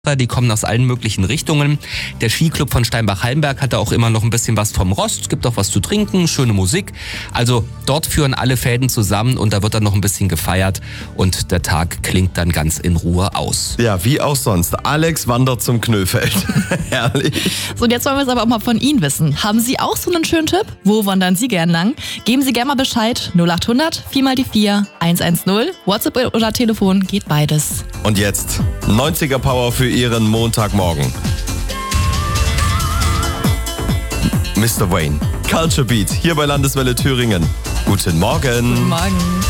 Die kommen aus allen möglichen Richtungen. Der Skiclub von Steinbach-Hallenberg hat da auch immer noch ein bisschen was vom Rost, gibt auch was zu trinken, schöne Musik. Also dort führen alle Fäden zusammen und da wird dann noch ein bisschen gefeiert und der Tag klingt dann ganz in Ruhe aus. Ja, wie auch sonst. Alex wandert zum Knöfeld. Herrlich. So, und jetzt wollen wir es aber auch mal von Ihnen wissen. Haben Sie auch so einen schönen Tipp? Wo wandern Sie gern lang? Geben Sie gerne mal Bescheid. 0800 4 mal die 4 110. WhatsApp oder Telefon, geht beides. Und jetzt 90er Power für Ihren Montagmorgen. Mr. Wayne, Culture Beat, hier bei Landeswelle Thüringen. Guten Morgen. Guten Morgen.